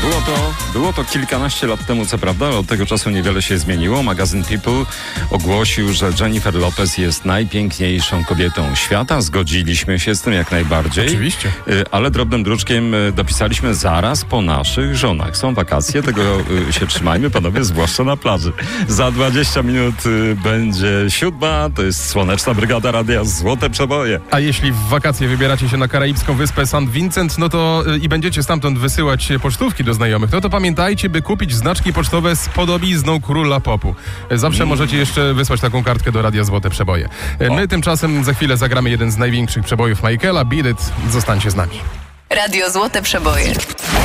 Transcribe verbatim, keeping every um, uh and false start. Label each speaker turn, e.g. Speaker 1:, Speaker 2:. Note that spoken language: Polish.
Speaker 1: Było to, było to kilkanaście lat temu, co prawda, ale od tego czasu niewiele się zmieniło. Magazyn People ogłosił, że Jennifer Lopez jest najpiękniejszą kobietą świata. Zgodziliśmy się z tym jak najbardziej.
Speaker 2: Oczywiście.
Speaker 1: Ale drobnym druczkiem dopisaliśmy zaraz po naszych żonach. Są wakacje, tego się trzymajmy, panowie, zwłaszcza na plaży. Za dwadzieścia minut będzie siódma, to jest Słoneczna Brygada Radia Złote Przeboje.
Speaker 2: A jeśli w wakacje wybieracie się na karaibską wyspę Saint Vincent, no to i będziecie stamtąd wysyłać pocztówki do znajomych, no to pamiętajcie, by kupić znaczki pocztowe z podobizną króla popu. Zawsze mm. możecie jeszcze wysłać taką kartkę do Radia Złote Przeboje. My o. tymczasem za chwilę zagramy jeden z największych przebojów Michaela, Beat It. Zostańcie z nami.
Speaker 3: Radio Złote Przeboje.